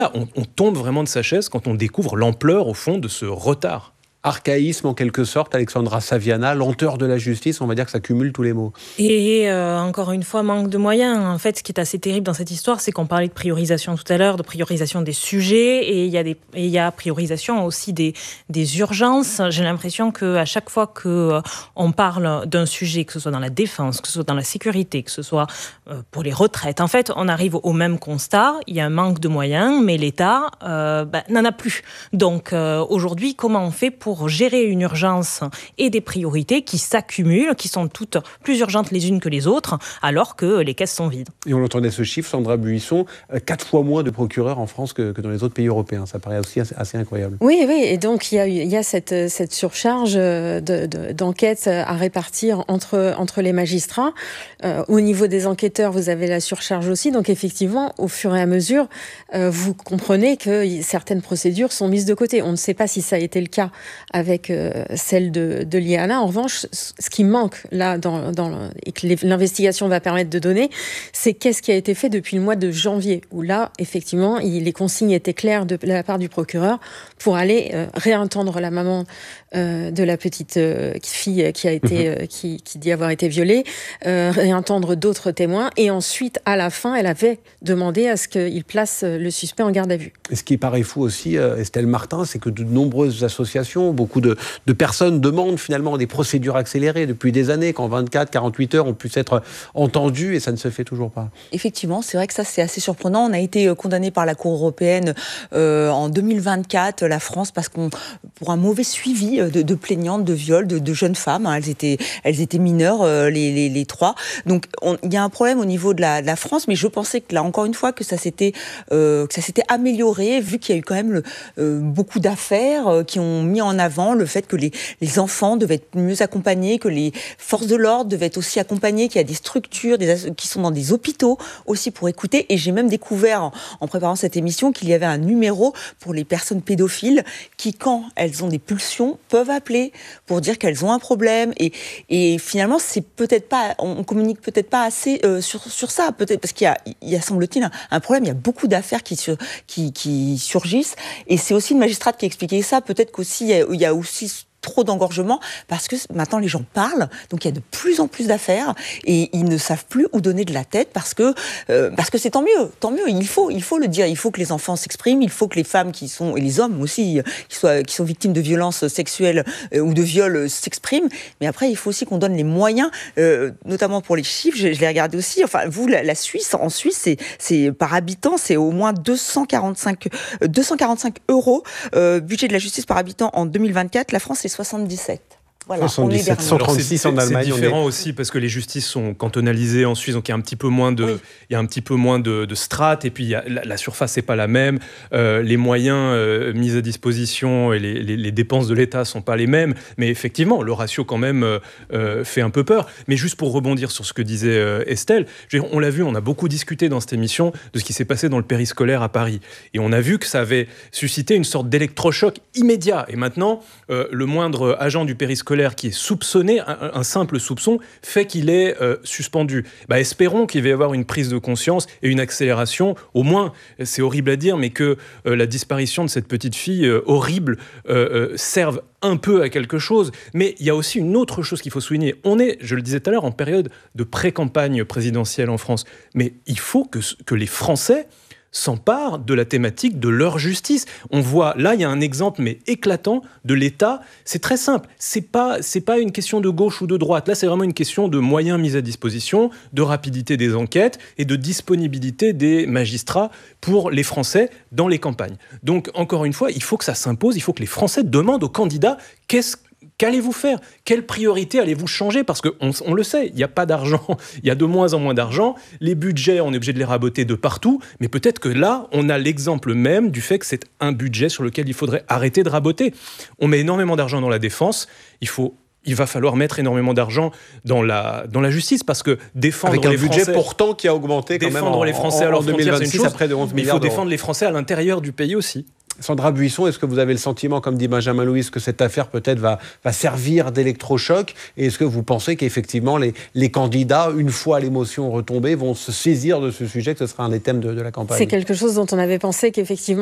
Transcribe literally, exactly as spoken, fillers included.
On, on tombe vraiment de sa chaise quand on découvre l'ampleur, au fond, de ce retard. Archaïsme en quelque sorte, Alexandra Saviana, lenteur de la justice, on va dire que ça cumule tous les mots. Et euh, encore une fois, manque de moyens. En fait, ce qui est assez terrible dans cette histoire, c'est qu'on parlait de priorisation tout à l'heure, de priorisation des sujets, et il y a des, et il y a priorisation aussi des, des urgences. J'ai l'impression qu'à chaque fois qu'on euh, parle d'un sujet, que ce soit dans la défense, que ce soit dans la sécurité, que ce soit euh, pour les retraites, en fait, on arrive au même constat. Il y a un manque de moyens, mais l'État euh, ben, n'en a plus. Donc euh, aujourd'hui, comment on fait pour pour gérer une urgence et des priorités qui s'accumulent, qui sont toutes plus urgentes les unes que les autres, alors que les caisses sont vides. Et on entendait ce chiffre, Sandra Buisson, quatre fois moins de procureurs en France que, que dans les autres pays européens. Ça paraît aussi assez, assez incroyable. Oui, oui, et donc il y a, il y a cette, cette surcharge de, de, d'enquêtes à répartir entre, entre les magistrats. Euh, au niveau des enquêteurs, vous avez la surcharge aussi. Donc effectivement, au fur et à mesure, euh, vous comprenez que certaines procédures sont mises de côté. On ne sait pas si ça a été le cas avec euh, celle de, de l'I A N A. En revanche, ce qui manque là, dans, dans, et que l'investigation va permettre de donner, c'est qu'est-ce qui a été fait depuis le mois de janvier, où là, effectivement, il, les consignes étaient claires de, de la part du procureur pour aller euh, réentendre la maman euh, de la petite euh, fille qui a été, euh, qui, qui dit avoir été violée, euh, réentendre d'autres témoins, et ensuite, à la fin, elle avait demandé à ce qu'il place le suspect en garde à vue. Et ce qui paraît fou aussi, euh, Estelle Martin, c'est que de nombreuses associations, beaucoup de, de personnes demandent finalement des procédures accélérées depuis des années, qu'en vingt-quatre, quarante-huit heures, on puisse être entendu, et ça ne se fait toujours pas. Effectivement, c'est vrai que ça, c'est assez surprenant. On a été condamné par la Cour européenne euh, en deux mille vingt-quatre, la France, parce qu'on, pour un mauvais suivi de, de plaignantes de viols de, de jeunes femmes. Hein, elles étaient, elles étaient mineures, euh, les, les, les trois. Donc, il y a un problème au niveau de la, de la France, mais je pensais que là, encore une fois, que ça s'était, euh, que ça s'était amélioré, vu qu'il y a eu quand même le, euh, beaucoup d'affaires euh, qui ont mis en avant le fait que les, les enfants devaient être mieux accompagnés, que les forces de l'ordre devaient être aussi accompagnées, qu'il y a des structures des, qui sont dans des hôpitaux aussi pour écouter. Et j'ai même découvert, en, en préparant cette émission, qu'il y avait un numéro pour les personnes pédophiles qui, quand elles ont des pulsions, peuvent appeler pour dire qu'elles ont un problème. Et, et finalement, c'est peut-être pas, on communique peut-être pas assez euh, sur, sur ça, peut-être parce qu'il y a, il y a semble-t-il, un, un problème. Il y a beaucoup d'affaires qui, sur, qui, qui surgissent. Et c'est aussi une magistrate qui a expliqué ça. Peut-être qu'aussi, il y a, il y a aussi trop d'engorgement, parce que maintenant les gens parlent, donc il y a de plus en plus d'affaires, et ils ne savent plus où donner de la tête, parce que euh, parce que c'est tant mieux, tant mieux, il faut, il faut le dire, il faut que les enfants s'expriment, il faut que les femmes qui sont, et les hommes aussi, qui, soient, qui sont victimes de violences sexuelles euh, ou de viols euh, s'expriment, mais après il faut aussi qu'on donne les moyens, euh, notamment pour les chiffres, je, je l'ai regardé aussi, enfin vous, la, la Suisse, en Suisse, c'est, c'est par habitant, c'est au moins deux cent quarante-cinq euros, euh, budget de la justice par habitant en deux mille vingt-quatre, la France c'est soixante-dix-sept. Voilà, soixante-dix-sept, cent trente-six en Allemagne. C'est différent est... aussi parce que les justices sont cantonalisées en Suisse, donc il y a un petit peu moins de, oui. il y a un petit peu moins de, de strates, et puis il y a, la, la surface n'est pas la même, euh, les moyens euh, mis à disposition et les, les, les dépenses de l'État sont pas les mêmes, mais effectivement le ratio quand même euh, fait un peu peur. Mais juste pour rebondir sur ce que disait euh, Estelle, je veux dire, on l'a vu, on a beaucoup discuté dans cette émission de ce qui s'est passé dans le périscolaire à Paris, et on a vu que ça avait suscité une sorte d'électrochoc immédiat. Et maintenant, euh, le moindre agent du périscolaire qui est soupçonné, un, un simple soupçon, fait qu'il est euh, suspendu. Bah, espérons qu'il va y avoir une prise de conscience et une accélération, au moins, c'est horrible à dire, mais que euh, la disparition de cette petite fille euh, horrible euh, euh, serve un peu à quelque chose. Mais il y a aussi une autre chose qu'il faut souligner. On est, je le disais tout à l'heure, en période de pré-campagne présidentielle en France. Mais il faut que, que les Français s'emparent de la thématique de leur justice. On voit, là, il y a un exemple, mais éclatant, de l'État. C'est très simple. C'est pas, c'est pas une question de gauche ou de droite. Là, c'est vraiment une question de moyens mis à disposition, de rapidité des enquêtes et de disponibilité des magistrats pour les Français dans les campagnes. Donc, encore une fois, il faut que ça s'impose. Il faut que les Français demandent aux candidats qu'est-ce Qu'allez-vous faire ? Quelle priorité allez-vous changer ? Parce qu'on on le sait, il n'y a pas d'argent, il y a de moins en moins d'argent. Les budgets, on est obligé de les raboter de partout. Mais peut-être que là, on a l'exemple même du fait que c'est un budget sur lequel il faudrait arrêter de raboter. On met énormément d'argent dans la défense. Il faut... Il va falloir mettre énormément d'argent dans la, dans la justice, parce que défendre Avec un les budget Français, pourtant qui a augmenté quand même défendre en, les Français en, à leur en frontière, c'est une chose, à près de onze mais il milliards faut d'euros. défendre les Français à l'intérieur du pays aussi. Sandra Buisson, est-ce que vous avez le sentiment, comme dit Benjamin Louis, que cette affaire peut-être va, va servir d'électrochoc? Et est-ce que vous pensez qu'effectivement les, les candidats, une fois l'émotion retombée, vont se saisir de ce sujet, que ce sera un des thèmes de, de la campagne? C'est quelque chose dont on avait pensé qu'effectivement